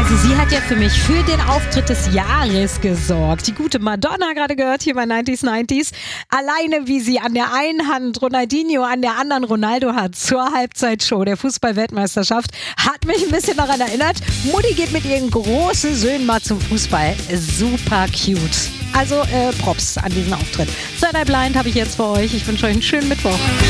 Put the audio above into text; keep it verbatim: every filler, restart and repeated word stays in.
Also sie hat ja für mich für den Auftritt des Jahres gesorgt. Die gute Madonna, gerade gehört hier bei neunzig neunzig. Alleine wie sie an der einen Hand Ronaldinho, an der anderen Ronaldo hat zur Halbzeitshow der Fußball-Weltmeisterschaft, hat mich ein bisschen daran erinnert. Mutti geht mit ihren großen Söhnen mal zum Fußball. Super cute. Also äh, Props an diesen Auftritt. Third Eye Blind habe ich jetzt für euch. Ich wünsche euch einen schönen Mittwoch.